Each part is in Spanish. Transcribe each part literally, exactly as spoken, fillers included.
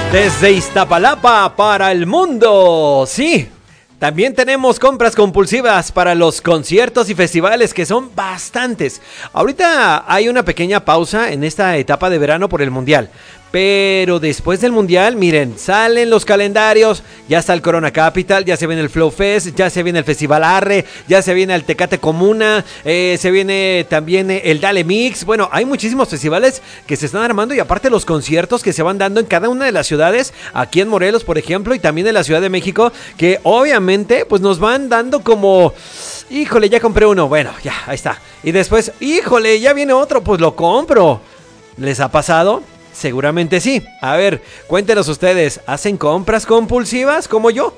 Desde Iztapalapa para el mundo, sí. También tenemos compras compulsivas para los conciertos y festivales, que son bastantes. Ahorita hay una pequeña pausa en esta etapa de verano por el Mundial. Pero después del Mundial, miren, salen los calendarios, ya está el Corona Capital, ya se viene el Flow Fest, ya se viene el Festival Arre, ya se viene el Tecate Comuna, eh, se viene también el Dale Mix. Bueno, hay muchísimos festivales que se están armando y aparte los conciertos que se van dando en cada una de las ciudades, aquí en Morelos, por ejemplo, y también en la Ciudad de México, que obviamente pues nos van dando como, híjole, ya compré uno, bueno, ya, ahí está. Y después, híjole, ya viene otro, pues lo compro. ¿Les ha pasado? Seguramente sí. A ver, cuéntenos ustedes, ¿hacen compras compulsivas como yo?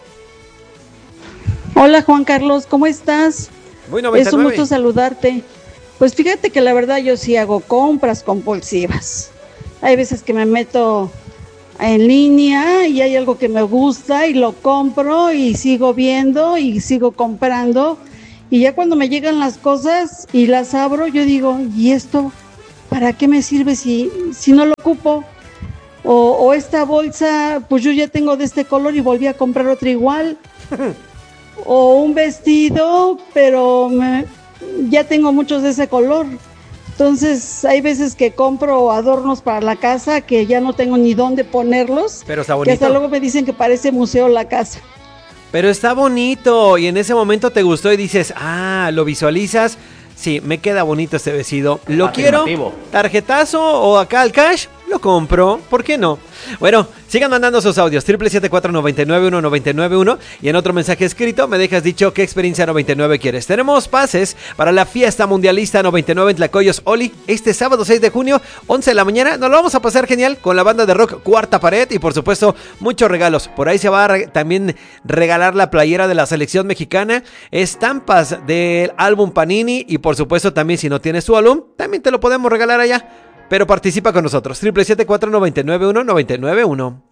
Hola Juan Carlos, ¿cómo estás? Muy noventa y nueve. Es un gusto saludarte. Pues fíjate que la verdad yo sí hago compras compulsivas. Hay veces que me meto en línea y hay algo que me gusta y lo compro y sigo viendo y sigo comprando. Y ya cuando me llegan las cosas y las abro, yo digo, ¿y esto para qué me sirve si, si no lo ocupo? O, o esta bolsa, pues yo ya tengo de este color y volví a comprar otra igual. O un vestido, pero me, ya tengo muchos de ese color. Entonces hay veces que compro adornos para la casa que ya no tengo ni dónde ponerlos. Pero está bonito. Que hasta luego me dicen que parece museo la casa. Pero está bonito y en ese momento te gustó y dices, ah, lo visualizas. Sí, me queda bonito este vestido. Lo quiero, tarjetazo o acá al cash, lo compro, ¿por qué no? Bueno, sigan mandando sus audios, triple siete cuatro nueve nueve uno nueve nueve uno, y en otro mensaje escrito me dejas dicho qué experiencia noventa y nueve quieres. Tenemos pases para la fiesta mundialista noventa y nueve en Tlacoyos, Oli, este sábado seis de junio, once de la mañana. Nos lo vamos a pasar genial con la banda de rock Cuarta Pared y por supuesto muchos regalos. Por ahí se va a re- también regalar la playera de la selección mexicana, estampas del álbum Panini y por supuesto también si no tienes tu álbum, también te lo podemos regalar allá. Pero participa con nosotros, triple siete cuatro nueve nueve uno nueve nueve uno.